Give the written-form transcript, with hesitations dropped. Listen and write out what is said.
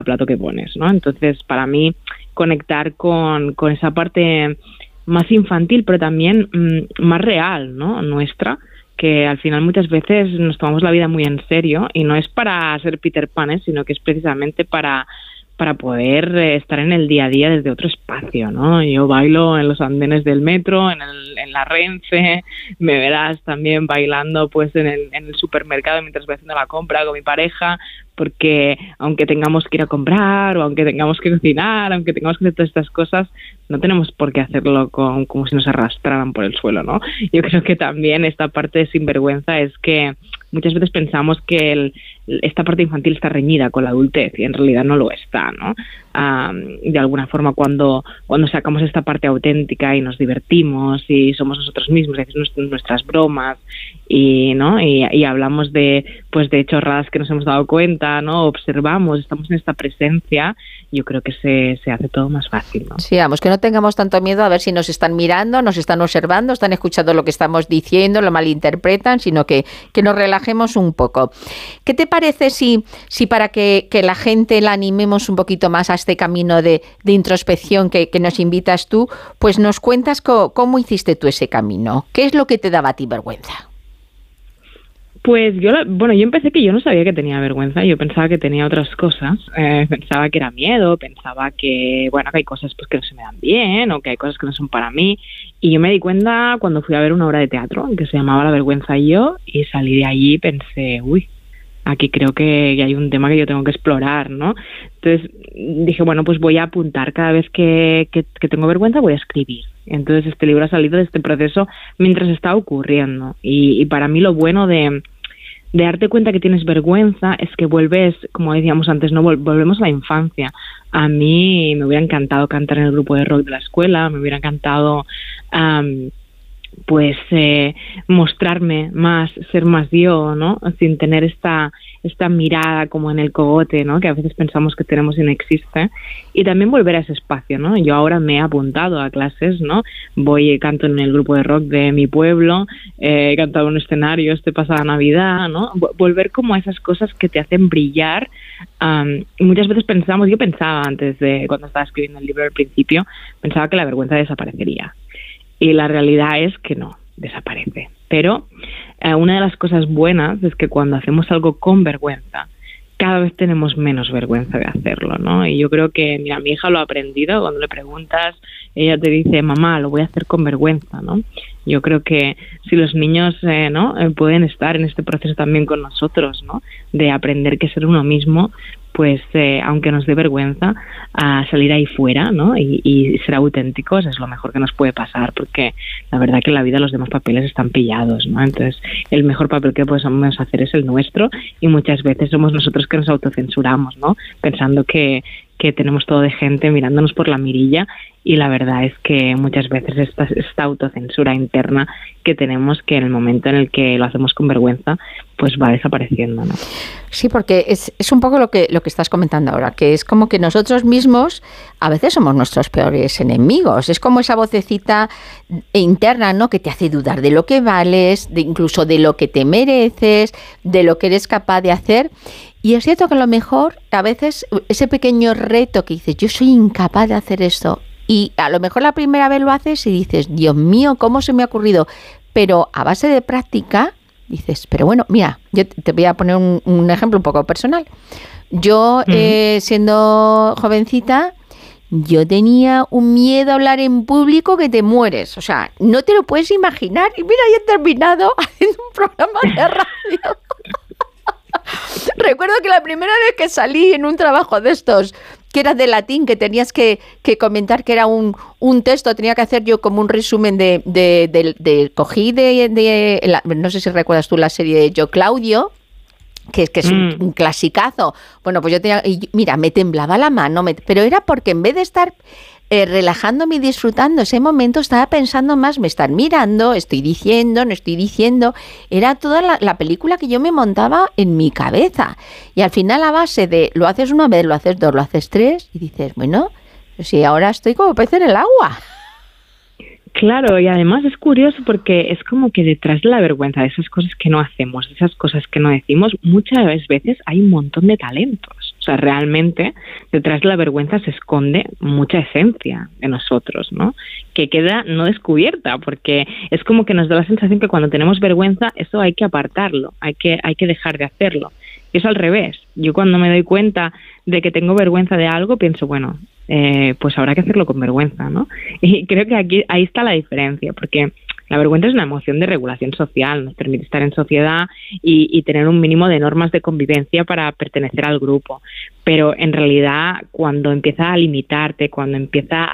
plato que pones, ¿no? Entonces, para mí, conectar con esa parte más infantil, pero también más real, ¿no? Nuestra, que al final muchas veces nos tomamos la vida muy en serio y no es para ser Peter Pan, sino que es precisamente para poder estar en el día a día desde otro espacio, ¿no? Yo bailo en los andenes del metro, en la Renfe, me verás también bailando pues en el supermercado mientras voy haciendo la compra con mi pareja, porque aunque tengamos que ir a comprar o aunque tengamos que cocinar, aunque tengamos que hacer todas estas cosas, no tenemos por qué hacerlo como si nos arrastraran por el suelo, ¿no? Yo creo que también esta parte de sinvergüenza es que muchas veces pensamos que esta parte infantil está reñida con la adultez y en realidad no lo está, ¿no? De alguna forma cuando sacamos esta parte auténtica y nos divertimos y somos nosotros mismos, decimos nuestras bromas y hablamos de chorradas que nos hemos dado cuenta, ¿no? Observamos, estamos en esta presencia, yo creo que se hace todo más fácil, ¿no? Sí, vamos, que no tengamos tanto miedo a ver si nos están mirando, nos están observando, están escuchando lo que estamos diciendo, lo malinterpretan, sino que nos relajemos un poco. ¿Qué te parece si para que la gente la animemos un poquito más a este camino de introspección que nos invitas tú, pues nos cuentas cómo hiciste tú ese camino? ¿Qué es lo que te daba a ti vergüenza? Pues yo empecé que yo no sabía que tenía vergüenza, yo pensaba que tenía otras cosas, pensaba que era miedo, pensaba que hay cosas pues que no se me dan bien o que hay cosas que no son para mí, y yo me di cuenta cuando fui a ver una obra de teatro que se llamaba La vergüenza y yo, y salí de allí y pensé, aquí creo que hay un tema que yo tengo que explorar, ¿no? Entonces dije, pues voy a apuntar cada vez que tengo vergüenza, voy a escribir. Entonces este libro ha salido de este proceso mientras está ocurriendo. Y para mí lo bueno de darte cuenta que tienes vergüenza es que vuelves, como decíamos antes, no volvemos a la infancia. A mí me hubiera encantado cantar en el grupo de rock de la escuela, me hubiera encantado mostrarme más, ser más yo, ¿no? Sin tener esta mirada como en el cogote, ¿no? Que a veces pensamos que tenemos y no existe. Y también volver a ese espacio, ¿no? Yo ahora me he apuntado a clases, ¿no? Canto en el grupo de rock de mi pueblo, he cantado en un escenario pasada Navidad, ¿no? Volver como a esas cosas que te hacen brillar. Y muchas veces yo pensaba antes de cuando estaba escribiendo el libro al principio, pensaba que la vergüenza desaparecería. Y la realidad es que no, desaparece. Pero una de las cosas buenas es que cuando hacemos algo con vergüenza, cada vez tenemos menos vergüenza de hacerlo, ¿no? Y yo creo que, mira, mi hija lo ha aprendido. Cuando le preguntas, ella te dice, mamá, lo voy a hacer con vergüenza, ¿no? Yo creo que si los niños pueden estar en este proceso también con nosotros, ¿no? De aprender que ser uno mismo, pues aunque nos dé vergüenza, a salir ahí fuera, ¿no? Y ser auténticos es lo mejor que nos puede pasar, porque la verdad que en la vida los demás papeles están pillados, ¿no? Entonces el mejor papel que podemos hacer es el nuestro, y muchas veces somos nosotros que nos autocensuramos, ¿no? Pensando que tenemos todo de gente mirándonos por la mirilla, y la verdad es que muchas veces esta autocensura interna que tenemos, que en el momento en el que lo hacemos con vergüenza, pues va desapareciendo, ¿no? Sí, porque es un poco lo que estás comentando ahora, que es como que nosotros mismos a veces somos nuestros peores enemigos. Es como esa vocecita interna, ¿no? Que te hace dudar de lo que vales, incluso de lo que te mereces, de lo que eres capaz de hacer. Y es cierto que a lo mejor a veces ese pequeño reto que dices, yo soy incapaz de hacer esto, y a lo mejor la primera vez lo haces y dices, Dios mío, ¿cómo se me ha ocurrido? Pero a base de práctica dices, pero bueno, mira, yo te voy a poner un ejemplo un poco personal. Yo, siendo jovencita, yo tenía un miedo a hablar en público que te mueres. O sea, no te lo puedes imaginar. Y mira, yo he terminado haciendo un programa de radio. Recuerdo que la primera vez que salí en un trabajo de estos, que era de latín, que tenías que comentar, que era un texto, tenía que hacer yo como un resumen cogí no sé si recuerdas tú la serie de Yo Claudio, que es un clasicazo. Bueno, pues yo tenía, mira, me temblaba la mano, pero era porque en vez de estar relajándome y disfrutando ese momento, estaba pensando más, me están mirando, estoy diciendo, no estoy diciendo. Era toda la película que yo me montaba en mi cabeza. Y al final, a base de lo haces una vez, lo haces dos, lo haces tres, y dices, bueno, si ahora estoy como pez en el agua. Claro, y además es curioso porque es como que detrás de la vergüenza, de esas cosas que no hacemos, de esas cosas que no decimos, muchas veces hay un montón de talentos. O sea, realmente detrás de la vergüenza se esconde mucha esencia de nosotros, ¿no? Que queda no descubierta, porque es como que nos da la sensación que cuando tenemos vergüenza, eso hay que apartarlo, hay que dejar de hacerlo. Y eso al revés. Yo cuando me doy cuenta de que tengo vergüenza de algo, pienso, bueno, pues habrá que hacerlo con vergüenza, ¿no? Y creo que ahí está la diferencia, porque la vergüenza es una emoción de regulación social, nos permite estar en sociedad y tener un mínimo de normas de convivencia para pertenecer al grupo. Pero en realidad, cuando empieza a limitarte, cuando empieza